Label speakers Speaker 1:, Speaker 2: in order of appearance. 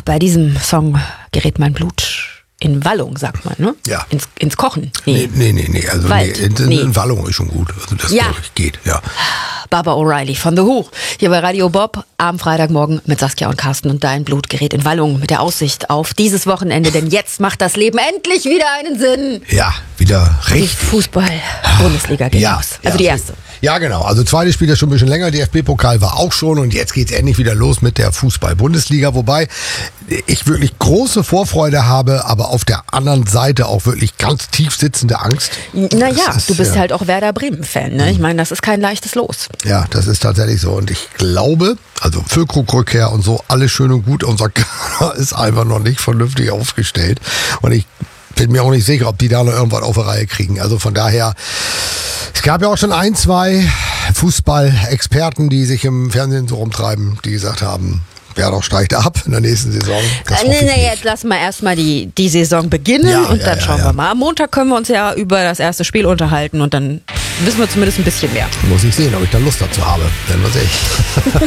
Speaker 1: bei diesem Song gerät mein Blut in Wallung, sagt man, ne?
Speaker 2: Ja.
Speaker 1: Ins Kochen.
Speaker 2: Nee. Also in Wallung ist schon gut. Also das
Speaker 1: Ja.
Speaker 2: glaube ich geht, ja.
Speaker 1: Barbara O'Reilly von The Who. Hier bei Radio Bob am Freitagmorgen mit Saskia und Carsten und dein Blut gerät in Wallung mit der Aussicht auf dieses Wochenende, denn jetzt macht das Leben endlich wieder einen Sinn.
Speaker 2: Ja, wieder
Speaker 1: Die
Speaker 2: richtig.
Speaker 1: Fußball-Bundesliga geht los. Also die erste.
Speaker 2: Ja, genau. Also zweite Spiel ist schon ein bisschen länger. DFB-Pokal war auch schon und jetzt geht's endlich wieder los mit der Fußball-Bundesliga. Wobei ich wirklich große Vorfreude habe, aber auf der anderen Seite auch wirklich ganz tief sitzende Angst.
Speaker 1: Naja, du bist halt auch Werder Bremen-Fan, ne? Ich meine, das ist kein leichtes Los.
Speaker 2: Ja, das ist tatsächlich so. Und ich glaube, also Füllkrug-Rückkehr und so, alles schön und gut. Unser Kader ist einfach noch nicht vernünftig aufgestellt. Und ich bin mir auch nicht sicher, ob die da noch irgendwas auf die Reihe kriegen. Also von daher, es gab ja auch schon 1, 2 Fußball-Experten, die sich im Fernsehen so rumtreiben, die gesagt haben, Werder steigt ab in der nächsten Saison.
Speaker 1: Jetzt lassen wir erstmal die Saison beginnen und dann schauen wir mal. Am Montag können wir uns ja über das erste Spiel unterhalten und dann wissen wir zumindest ein bisschen mehr.
Speaker 2: Muss ich sehen, ob ich da Lust dazu habe. Werden wir sehen.